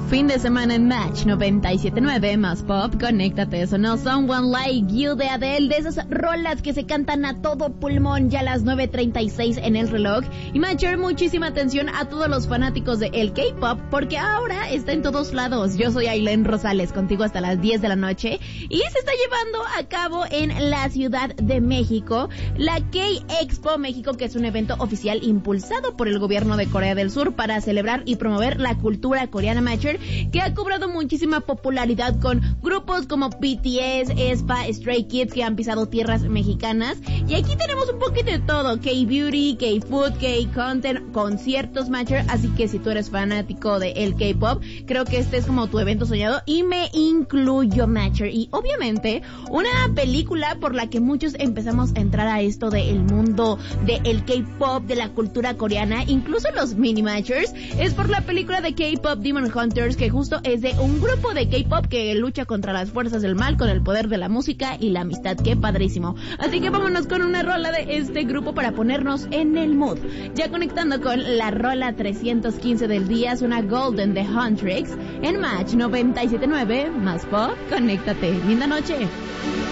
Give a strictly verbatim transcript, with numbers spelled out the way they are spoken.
Fin de semana en Match noventa y siete punto nueve, más pop, conéctate. Sonó Someone Like You de Adele, de esas rolas que se cantan a todo pulmón ya a las nueve treinta y seis en el reloj. Y Matcher, muchísima atención a todos los fanáticos de el K-pop, porque ahora está en todos lados. Yo soy Ailén Rosales, contigo hasta las diez de la noche, y se está llevando a cabo en la Ciudad de México la K-Expo México, que es un evento oficial impulsado por el gobierno de Corea del Sur para celebrar y promover la cultura coreana, Matcher, que ha cobrado muchísima popularidad con grupos como B T S, aespa, Stray Kids, que han pisado tierras mexicanas. Y aquí tenemos un poquito de todo: K-Beauty, K-Food, K-Content, conciertos, Matcher. Así que si tú eres fanático de el K-Pop, creo que este es como tu evento soñado, y me incluyo, Matcher. Y obviamente una película por la que muchos empezamos a entrar a esto del mundo del K-Pop, de la cultura coreana, incluso los mini Matchers, es por la película de K-Pop Demon Hunters, que justo es de un grupo de K-Pop que lucha contra las fuerzas del mal con el poder de la música y la amistad. ¡Qué padrísimo! Así que vámonos con una rola de este grupo para ponernos en el mood. Ya conectando con la rola trescientos quince del día, suena Golden de Huntrix en Match noventa y siete punto nueve, más pop, conéctate. Linda noche.